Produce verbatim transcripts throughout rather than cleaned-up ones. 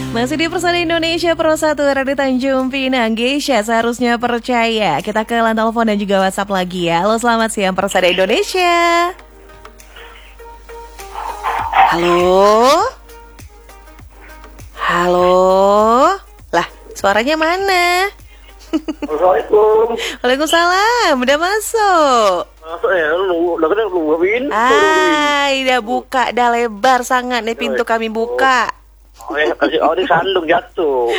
Masih di Persada Indonesia Pro satu Radio Tanjung Pinang. Geisha seharusnya percaya. Kita ke line telepon dan juga WhatsApp lagi ya. Halo, selamat siang Persada Indonesia. Halo. Halo. Lah, suaranya mana? Assalamualaikum. Waalaikumsalam. Udah masuk? Masuk ya, lu udah kena lu pintu. Ah, udah buka, dah lebar sangat nih pintu kami buka. Oh ya, kasih oh di sandung jatuh.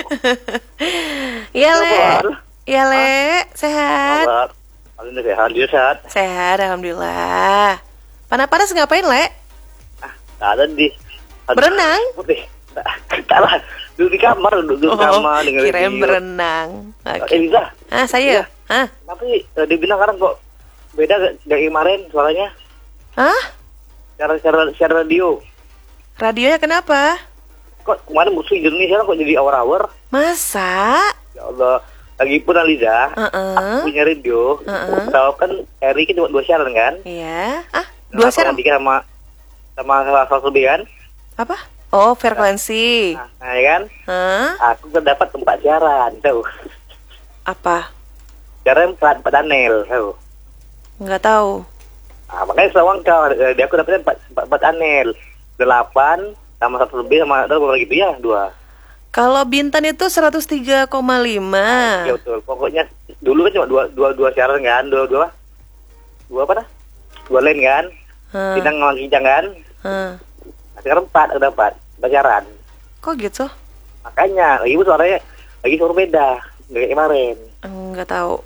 Iya, Le. Iya, Le. Sehat? Paling sehat, dia sehat. Sehat, alhamdulillah. Panas-panas ngapain, Le? Ah, ada di berenang? Putih. Tak lah, duduk di kamar, duduk di kamar dengan kirain berenang. Oke. Okay. Eh, bisa? Ah, saya? Hah? Tapi uh, dia bilang sekarang kok beda dari kemarin suaranya. Hah? Cara cara secara radio. Radionya kenapa? Kok kemarin musuh Indonesia kok jadi awar-awar? Masa? Ya Allah. Lagi pun Aliza, uh-uh. aku punya radio. Uh-uh. Tahu kan R I kan cuma dua siaran kan? Iya. Ah, dua siaran? Sama sama salah satu kan? Apa? Oh, frekuensi. Nah, nah ya kan? Huh? Aku kan dapat tempat siaran, tahu? Apa? Siaran Pak Daniel, tahu? Nggak tahu. Ah, makanya sawang kau, dia aku dapatnya empat empat Daniel, delapan sama satu lebih sama berapa gitu ya dua. Kalau Bintan itu seratus tiga koma lima. Ya betul. Pokoknya dulu kan cuma dua dua dua siaran kan, dua dua dua apa dah? Dua line kan? Hmm. Kita ngomong kijang kan? Hmm. Sekarang empat aku dapat siaran. Kok gitu? Makanya, ibu suaranya lagi suara beda dari kemarin. Enggak tahu.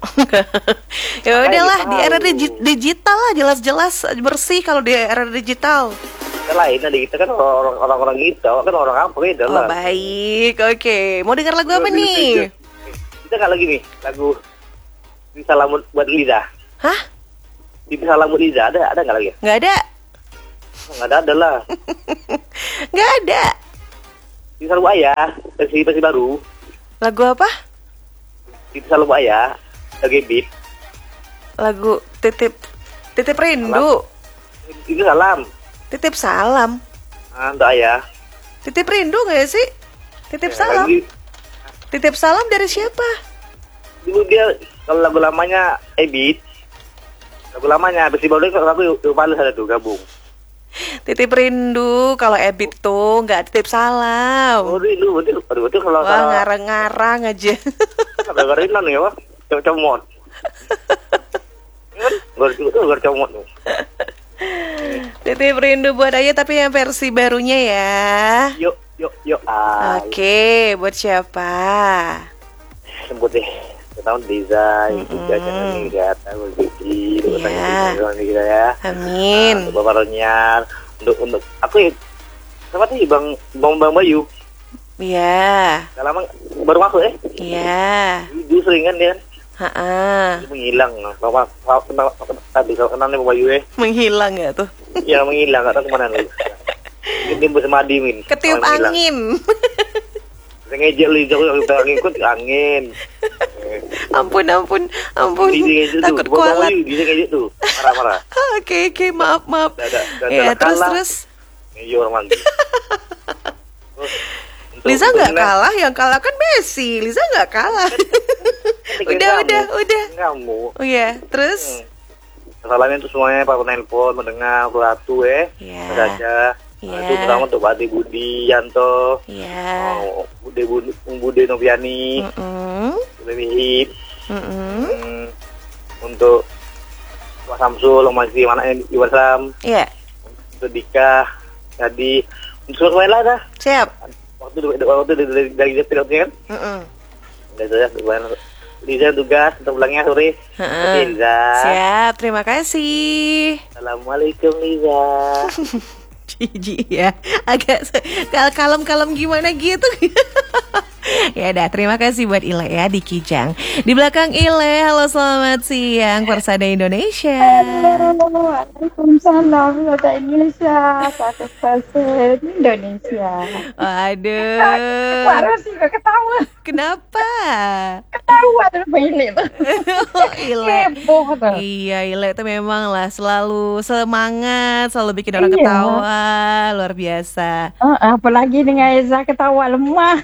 Ya udahlah, di era digi- digital lah, jelas-jelas bersih kalau di era digital. Kita lain ada kita kan orang orang-orang gitu, kan orang apa beda lah. Oh, baik, oke. Mau dengar lagu apa nih? Kita nggak lagi nih lagu Bisa Salam buat Liza. Hah? Bisa Salam buat Liza ada ada nggak lagi? Nggak ada. Nggak ada, ada lah. Nggak ada. Bisa Salam Ayah, versi versi baru. Lagu apa? Bisa Salam Ayah, lagi beat. Lagu titip titip rindu. Itu salam. Titip salam. Ah, untuk Ayah. Titip rindu nggak sih? Titip Ya, salam. lagi, Titip salam dari siapa? dulu dia kalau lagu lamanya Ebit. Lagu lamanya versi baru itu lagu Yupales ada tuh gabung. Titip rindu, kalau Ebit tuh nggak titip salam. Oh, dulu betul betul betul kalau Wah, ngarang-ngarang aja. ada garinan ya, wah. Comot. Gor itu gor comot tuh. Titip rindu buat Ayah tapi yang versi barunya ya. Yuk, yuk, yuk. Ah, Oke, buat siapa? sebut deh. Tahun Liza, itu jangan nih lihat aku gigi, Iya. gitu ya. Amin. Untuk Bapak Ronyar, untuk untuk aku ya, sama sih Bang Bang Bang Bayu. Iya. Gak lama baru masuk ya. Iya. Dulu sering kan dia. Ha-ha. Dia menghilang. Bapak kenal tadi kalau kenal nih Bang Bayu ya. Menghilang ya tuh? Ya menghilang, gak tahu kemana lagi. Dia timbul sama Adimin. Ketiup angin. Saya ngejek lu jauh udah ngikut angin. Ampun, ampun, ampun. Takut Bapak kualat. Bayu dia ngejek tuh. Marah-marah. Oke, oke, maaf, maaf. Udah, udah, udah, Ya, udah terus, kalah. terus. Ngejek orang mandi. Liza nggak kalah, yang kalah kan Messi. Liza nggak kalah. Udah, udah, udah. Kamu. Oh iya, terus? Masalahnya itu semuanya Pak Penelpon mendengar Ratu eh. Iya. Saja. Iya. Itu terutama untuk Pak Budi Yanto. Iya. Oh, Bude Bude Bude Noviani. Mm-mm. Lebih hit. Mm-mm. Hmm, untuk Pak Samsul, Om Masih, anaknya Iwan Sam. Iya. Untuk Dika. Jadi untuk semua lah dah. Siap. Waktu waktu dari dari dari pilotnya kan. Mm-mm. Udah saja sebenarnya. Liza tugas untuk pulangnya sore. Heeh. Oke, Liza. Siap, terima kasih. Assalamualaikum Liza. Jijik ya, agak se- kal- kalem-kalem gimana gitu. Ya dah, terima kasih buat Ile ya di Kijang. Di belakang Ile, halo selamat siang Persada Indonesia. Halo, Waalaikumsalam, Persada Indonesia, satu persen Indonesia. Waduh. Parah sih, gak ketawa. Kenapa? Ketawa tuh Mbak Ile tuh. Ile. Heboh tuh. Iya, Ile itu memang lah selalu semangat, selalu bikin orang Iya. ketawa, luar biasa. Oh, apalagi dengan Eza ketawa lemah.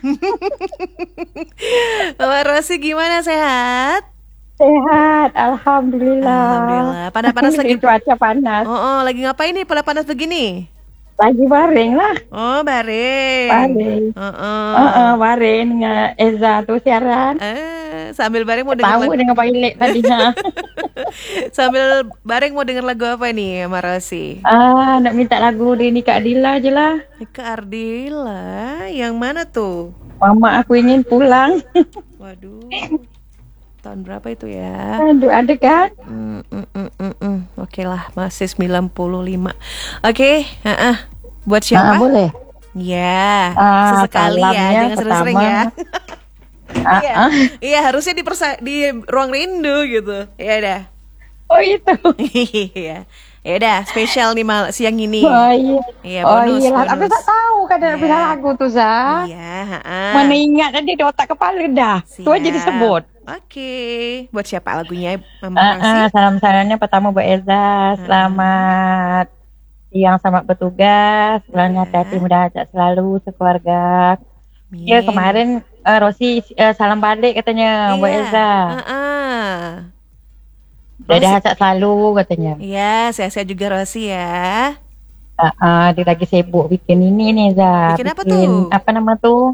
Mama Rosi gimana, sehat? Sehat, alhamdulillah. Alhamdulillah. Panas-panas lagi. Ini cuaca panas. Oh, oh, lagi ngapain nih pada panas begini? Lagi baring lah. Oh, bareng. Baring. Oh, oh. Oh, oh, baring dengan Eza tuh siaran. Eh, sambil bareng mau denger Tahu lagu. dengan Pak Ile tadinya. Sambil bareng mau denger lagu apa nih, Mama Rosi? Ah, nak minta lagu di Nika Adila aja lah. Eka Ardila, yang mana tuh? Mama aku ingin pulang. Waduh, tahun berapa itu ya? Aduh, ada kan? Mm, mm, mm, mm, mm. Oke lah, masih sembilan puluh lima. Oke, heeh. Buat siapa? Ah, boleh. Ya, Ah, sesekali ya, salamnya jangan sering-sering pertama. ya. Ah, Iya, ah. iya harusnya di persa- di ruang rindu gitu. Ya udah. Oh itu. Iya. Ya udah, spesial nih mal siang ini. Oh iya. Iya, oh bonus, iya lah. bonus. Tapi tak tahu kan ada Iya. bisa lagu tuh Za. Iya, heeh. Mana ingat tadi di otak kepala dah. Tu aja Siap. disebut. Oke, buat siapa lagunya, Mama Ah, Rosi? ah, salam-salamnya pertama buat Eza. Selamat siang, selamat bertugas. Bulan hati-hati mudah-mudahan selalu sekeluarga. Amin. Ya kemarin uh, Rosi uh, salam balik katanya buat Iya. Eza. Heeh. Dadah hajat selalu katanya. Iya, sehat-sehat juga Rosi ya. Uh, uh, dia lagi sibuk bikin ini nih Za. Bikin apa tuh? Apa nama tuh?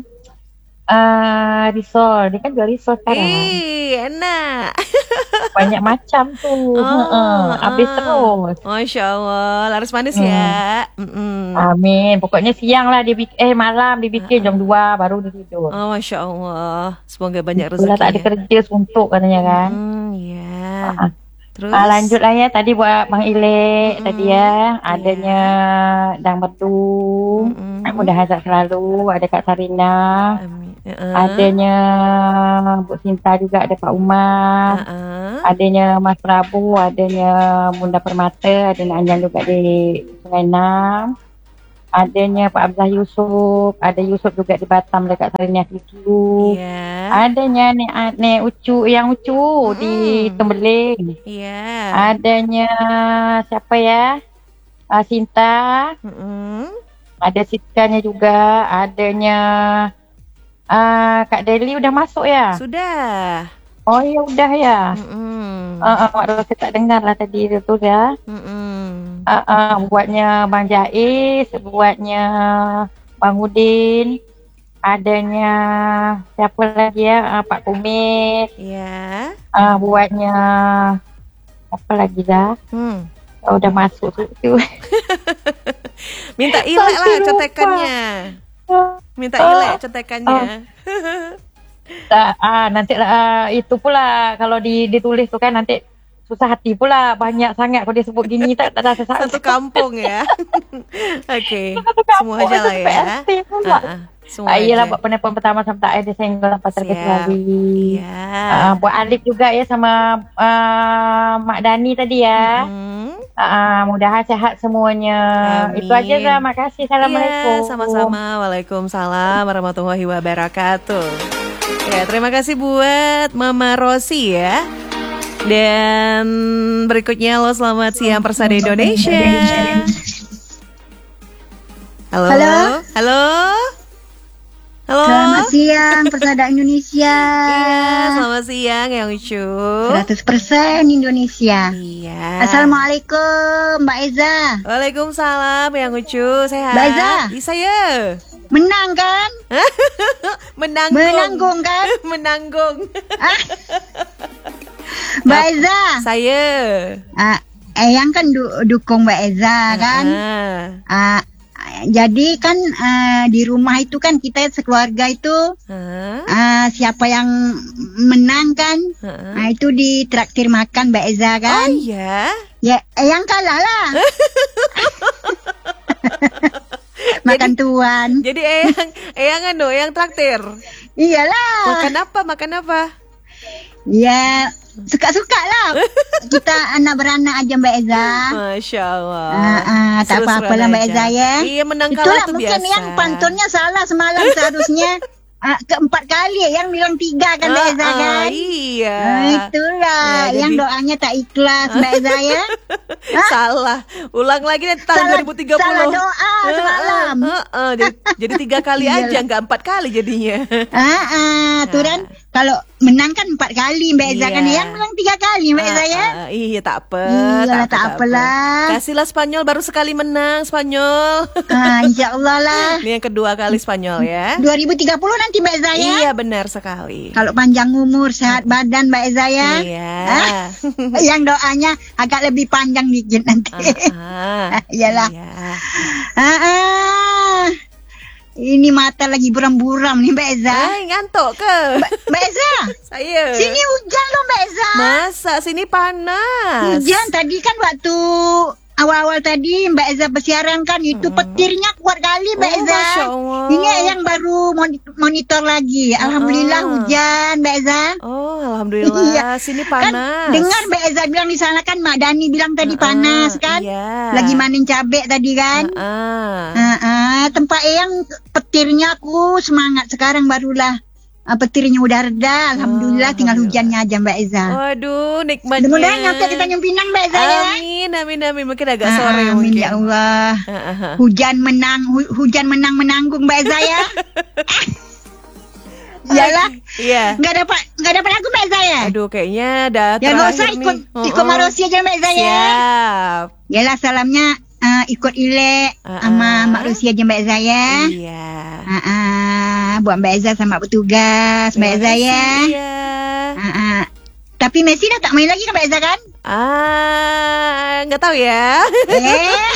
Uh, risol. Dia kan jual risol sekarang. Ih, enak. Banyak macam tuh. Heeh. Habis terus. Masya Allah, laris manis Hmm. ya. Mm-mm. Amin. Pokoknya siang lah dia bikin, eh malam dibikin jam dua baru dia tidur. Oh, Masya Allah. Semoga banyak Itulah tak ada rezekinya. kerja suntuk katanya kan. Hmm, iya. Ah. Terus? Ah, lanjut lah ya tadi buat Bang Ile Mm-mm. tadi ya. Adanya Dang Merdu. Mm-mm. Mudah hajat selalu. Ada Kak Sarina. Amin. Heeh. Adanya Bu Sinta juga, ada Pak Umar. Heeh. Adanya Mas Prabu, adanya Bunda Permata, adanya Anjan juga di Sungai Enam. Adanya Pak Abzah Yusuf, ada Yusuf juga di Batam dekat Sarina Kikiu. Iya. Adanya Nek Nek Ucu, yang Ucu di Mm-mm. Tembeling. Iya. Adanya siapa ya? Ah, Sinta, Mm-mm. ada Sitkanya juga, adanya ah, Kak Deli udah masuk ya? Sudah. Oh ya udah ya. Mm-mm. Uh, uh, Mak Rosi tak dengar lah tadi itu tuh ya. Mm-mm. Uh, uh, buatnya Bang Jais, buatnya Bang Udin, adanya siapa lagi ya, uh, Pak Kumit, Iya. uh, buatnya apa lagi dah? Hmm. Oh, udah masuk tu. Minta Ile lah Masih lupa. contekannya. Minta Oh. Ile contekannya. Ah, ah, nanti uh, itu pula kalau di, ditulis tuh kan nanti susah hati pula, banyak sangat kalau disebut gini tak tak ada sesak. Satu kampung ya. Oke. Satu kampung, Semua aja lah satu ya. P S T pula. Ah, ah. Semua Ah, iyalah aja. buat penelpon pertama sampai ada senggol apa Siap. terkecuali. Iya. Ah, buat Alif juga ya sama ah, Mak Dani tadi ya. Hmm. Ah, mudahan sehat semuanya. Amin. Itu aja lah, makasih. Assalamualaikum. Iya, sama-sama. Waalaikumsalam warahmatullahi wabarakatuh. Ya, terima kasih buat Mama Rosi ya. Dan berikutnya lo selamat siang Persada Indonesia. Halo. Halo. Halo. Halo. Selamat siang Persada Indonesia. Iya, selamat siang Yang Ucu. seratus persen Indonesia. Iya. Assalamualaikum Mbak Eza. Waalaikumsalam Yang Ucu, sehat? Mbak Eza. Iya, saya. Menang kan? Menanggung. Menanggung kan? Menanggung. Ah. Mbak Eza. Saya. Ah, Eyang kan du- dukung Mbak Eza kan? Ah. Ah, jadi kan ah, di rumah itu kan kita sekeluarga itu Hah? ah, siapa yang menang kan? Hah? Nah itu ditraktir makan Mbak Eza Oh kan? iya. Ya Eyang kalah lah. Makan tuan. Jadi Eyang, Eyang anu, Eyang traktir. Iyalah. Makan apa? Makan apa? Ya, suka-suka lah. Kita anak beranak aja Mbak Eza. Masya Allah. Ah, ah, tak Seru-seruan apa-apa lah Mbak aja. Eza ya. Iya, menang Itulah kalah tuh mungkin biasa. yang pantunnya salah semalam seharusnya. uh, keempat kali yang bilang tiga kan Mbak Ah, Eza ah, kan? iya. Ah, itulah Ya, yang jadi- doanya tak ikhlas Mbak Eza ya. Salah. Ulang lagi deh tahun Salah- dua ribu tiga puluh. salah doa semalam. Heeh, heeh. jadi, jadi tiga kali Iyalah. aja, nggak empat kali jadinya. Ah, ah, tuh kan kalau menang kan empat kali Mbak Eza kan, Iya. yang menang tiga kali Mbak Eza ya. Ah, ah, iya tak apa. Iyalah, tak apa. apalah. Kasihlah Spanyol baru sekali menang Spanyol. Ah, insya Allah lah. Ini yang kedua kali Spanyol ya. dua ribu tiga puluh nanti Mbak Eza ya. Iya benar sekali. Kalau panjang umur, sehat badan Mbak Eza ya. Iya. Ah, yang doanya agak lebih panjang dikit nanti. Ah, ah. Iyalah. Iya. Ah, ah. Ini mata lagi buram-buram nih Mbak Eza. Ay, ngantuk ke? Mbak Eza, Saya. sini hujan loh Mbak Eza. Masa sini panas. Hujan tadi kan waktu awal-awal tadi Mbak Eza bersiaran kan itu petirnya kuat kali Mbak Oh, Eza. Masya Allah. Ini yang baru moni- monitor lagi. Alhamdulillah Ah. hujan Mbak Eza. Oh, alhamdulillah. Iya. Sini Kan panas. dengar Mbak Eza bilang di sana kan Mak Dani bilang tadi Ah, panas kan. iya. Lagi manin cabai tadi kan. Ah. Ah, ah, tempat yang petirnya aku semangat sekarang barulah. Ah, petirnya udah reda. Alhamdulillah tinggal Alhamdulillah. hujannya aja Mbak Eza. Waduh, nikmatnya. Mudah-mudahan nyampe ke Tanjung Pinang Mbak Eza ya. Amin, amin, amin. Mungkin agak sore Ah, mungkin. amin ya Allah. Ah, ah, ah. Hujan menang, hu- hujan menang menanggung Mbak Eza ya. Iyalah, Iya. nggak dapat nggak dapat aku Mbak Eza ya. Aduh, kayaknya udah Ya nggak usah terakhir ikut nih. ikut Oh, oh. Marosi aja Mbak Eza ya. Siap. Yalah salamnya ah, ikut Ile Ah, sama ah. Mak Rosi aja Mbak Eza ya. Iya. Ah, ah, buat Mbak Eza sama petugas Mbak Eza ya. Iya. Ah, ah. Tapi Messi dah tak main lagi kan Mbak Eza kan? Ah, nggak tahu ya. Eh.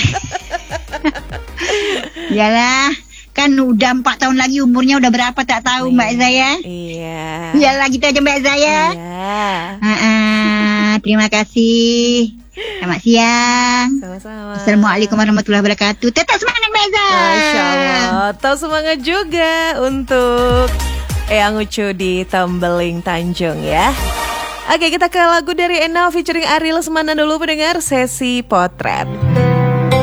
Yalah, kan udah empat tahun lagi umurnya udah berapa tak tahu Mbak Eza ya. Iya. Yalah gitu aja Mbak Eza ya. Iya. Ah, ah, terima kasih. Selamat siang. Sama-sama. Assalamualaikum warahmatullahi wabarakatuh. Tetap semangat Mbak Eza. Masya Allah. Tetap semangat juga untuk Eyang Ucu di Tembeling Tanjung ya. Oke, kita ke lagu dari Ena featuring Ari Lesmana dulu pendengar sesi potret.